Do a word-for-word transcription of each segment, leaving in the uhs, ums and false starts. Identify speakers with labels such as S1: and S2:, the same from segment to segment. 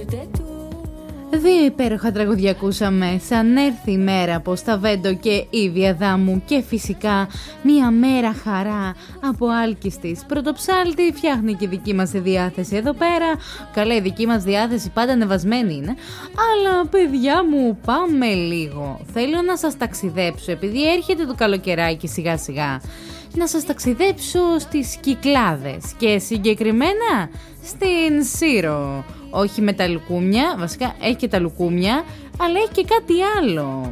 S1: Δύο υπέροχα τραγουδιά ακούσαμε. Σαν έρθει η μέρα από Σταβέντο και Ήβια Δάμου. Και φυσικά μια μέρα χαρά από Άλκης. Πρωτοψάλτη φτιάχνει και η δική μας διάθεση εδώ πέρα. Καλά, η δική μας διάθεση πάντα ανεβασμένη είναι. Αλλά παιδιά μου, πάμε λίγο. Θέλω να σας ταξιδέψω, επειδή έρχεται το καλοκαιράκι σιγά σιγά. Να σας ταξιδέψω στις Κυκλάδες και συγκεκριμένα στην Σύρο. Όχι με τα λουκούμια, βασικά έχει και τα λουκούμια, αλλά έχει και κάτι άλλο.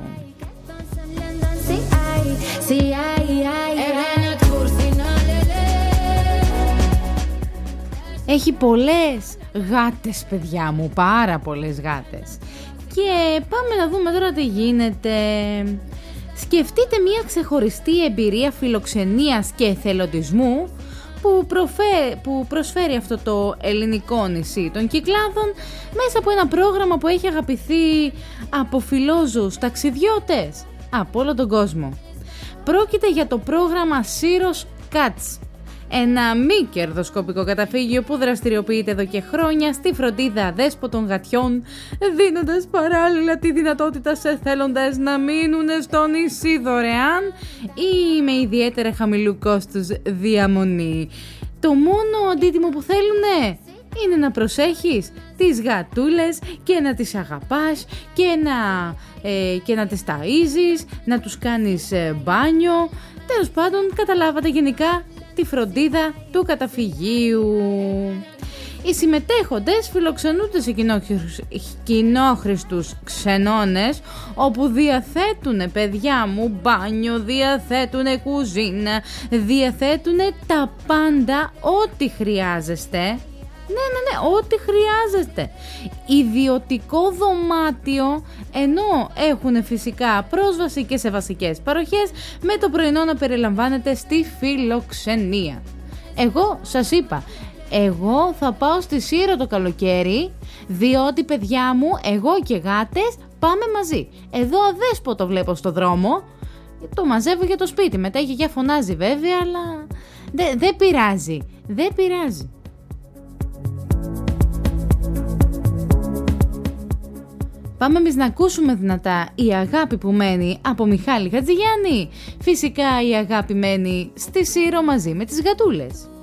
S1: Έχει πολλές γάτες, παιδιά μου, πάρα πολλές γάτες. Και πάμε να δούμε τώρα τι γίνεται. Σκεφτείτε μια ξεχωριστή εμπειρία φιλοξενίας και εθελοντισμού που, προφέ, που προσφέρει αυτό το ελληνικό νησί των Κυκλάδων μέσα από ένα πρόγραμμα που έχει αγαπηθεί από φιλόζους ταξιδιώτες από όλο τον κόσμο. Πρόκειται για το πρόγραμμα Σύρος Cats, ένα μη κερδοσκοπικό καταφύγιο που δραστηριοποιείται εδώ και χρόνια στη φροντίδα αδέσποτων γατιών, δίνοντας παράλληλα τη δυνατότητα σε εθέλοντες να μείνουν στο νησί δωρεάν ή με ιδιαίτερα χαμηλού κόστους διαμονή. Το μόνο αντίτιμο που θέλουνε είναι να προσέχεις τις γατούλες και να τις αγαπάς και να, ε, και να τις ταΐζεις, να τους κάνεις ε, μπάνιο. Τέλος πάντων, καταλάβατε γενικά τη φροντίδα του καταφυγίου. Οι συμμετέχοντες φιλοξενούνται σε κοινόχρηστους ξενώνες όπου διαθέτουν, παιδιά μου, μπάνιο, διαθέτουν κουζίνα, διαθέτουν τα πάντα, ό,τι χρειάζεστε. Ναι, ναι, ναι, ό,τι χρειάζεστε. Ιδιωτικό δωμάτιο, ενώ έχουν φυσικά πρόσβαση και σε βασικές παροχές, με το πρωινό να περιλαμβάνεται στη φιλοξενία. Εγώ σας είπα, εγώ θα πάω στη Σύρο το καλοκαίρι, διότι παιδιά μου, εγώ και γάτες πάμε μαζί. Εδώ αδέσποτο βλέπω στο δρόμο, το μαζεύω για το σπίτι, μετά η γιαγιά φωνάζει βέβαια, αλλά δεν δε πειράζει, δεν πειράζει. Πάμε εμείς να ακούσουμε δυνατά η αγάπη που μένει από Μιχάλη Χατζηγιάννη. Φυσικά η αγάπη μένει στη Σύρο μαζί με τις γατούλες.